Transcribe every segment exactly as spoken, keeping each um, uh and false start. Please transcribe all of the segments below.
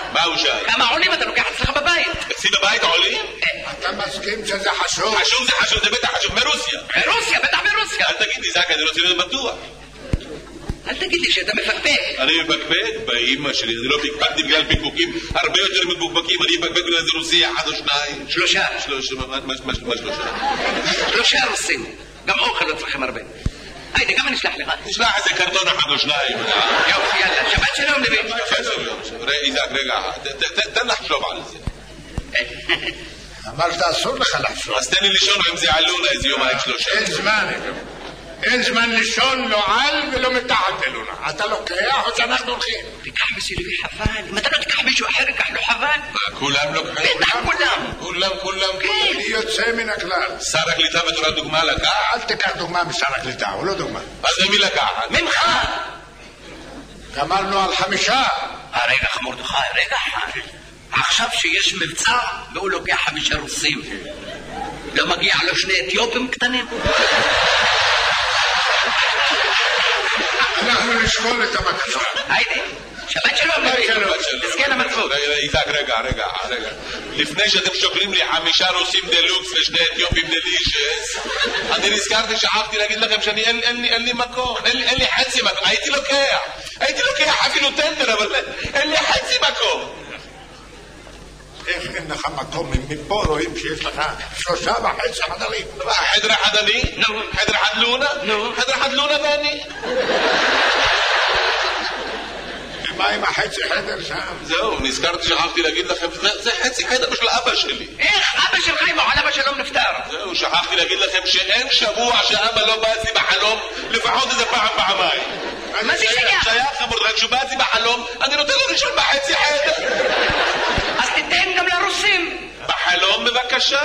מה הוא שאל? כמה עולים אתה לוקח אצלך בבית? אצלי בבית עולים? אתה מסכים שזה חשוב? חשוב זה חשוב, זה בטח חשוב, מרוסיה. מרוסיה, בטח מרוסיה. אל תגיד לי, זק, אני רוצה להיות בטוח. אל תגיד לי שאתה מפקפק. אני מפקפק? באמא שלי, אני לא פקפקתי בגלל פקפוקים הרבה יותר מבוקבקים, אני מפקפק בגלל זה רוסי אחד או שניים. שלושה. שלושה, מה שלושה? שלושה רוסים. גם אוכל לא צריכים הרבה. היידה, גם אני אשלח לך. תשלח איזה קרטון אחד או שניים. יופי, יאללה, שבת שלום לבי. שבת שלום. איזק, רגע, תן לחשוב על זה. אמרת אסור לך לחשוב. אז תן לי לישון אם זה עלונה איזה יומיים שלושה. אין זמן, אין זמן לישון לא על ולא מתחת אלונה. אתה לוקח או שאנחנו הולכים? תיקח בסילבי חבל. אם אתה לא תיקח מישהו אחר, תיקח לו חבל. כולם לוקחים? בטח כולם. כולם, כולם. אני יוצא מן הכלל. שר הקליטה בתור הדוגמה לקח? אל תיקח דוגמה משר הקליטה, הוא לא דוגמה. אז למי לקחת? ממך. גמרנו על חמישה. רגע מרדכי, רגע אחד. עכשיו שיש מבצע והוא לוקח חמישה רוסים, לא מגיע לו שני אתיופים קטנים? אנחנו נשקול את הבקשה. היידה, שבת שלום. תזכן המצוות. איזק, רגע, רגע, רגע. לפני שאתם שוקלים לי חמישה רוסים דלוקס ושני אתיופים דלישס, אני נזכרתי, שכחתי להגיד לכם שאני אין לי מקום, אין לי חצי מקום. הייתי לוקח, הייתי לוקח אפילו טנדר, אבל אין לי חצי מקום. איך אין לך מקום? מפה רואים שיש לך שלושה וחצי חדרים. חדר אחד אני? נו. חדר אחד לונה? נו. חדר אחד לונה ואני? מה עם החצי חדר שם? זהו, נזכרתי, שכחתי להגיד לכם, זה חצי חדר של אבא שלי. איך אבא שלך אם על אבא שלום נפטר? זהו, שכחתי להגיד לכם שאין שבוע שאבא לא בא אצלי בחלום, לפחות איזה פעם פעמיים. מה זה שייך? שייך אמור, רק שהוא בא אצלי בחלום, אני נותן לו ראשון בחצי חדר. אז תיתן גם לרוסים. בחלום בבקשה.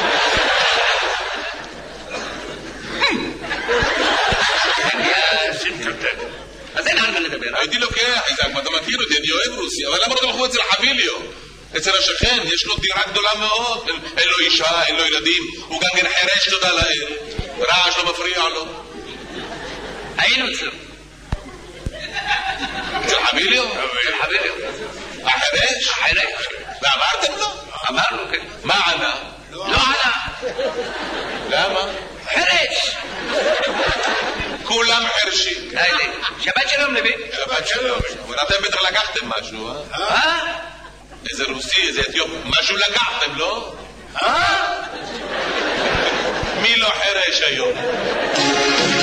אז אין על מה לדבר. הייתי לוקח, איזק, אתה מכיר אותי, אני אוהב רוסיה, אבל למה לא תלכו אצל חביליו? אצל השכן, יש לו דירה גדולה מאוד, אין לו אישה, אין לו ילדים, הוא גם כן חרש תודה לאל, רעש לא מפריע לו. היינו אצלו. אצל חביליו? אצל חביליו. החרש? החרש. ואמרתם לו? אמרנו, כן. מה ענה? לא ענה. למה? חרש. כולם חרשים. היידה, שבת שלום לבי. שבת שלום. אתם בטח לקחתם משהו, אה? אה? איזה רוסי, איזה אתיופי, משהו לקחתם, לא? אה? מי לא חרש היום?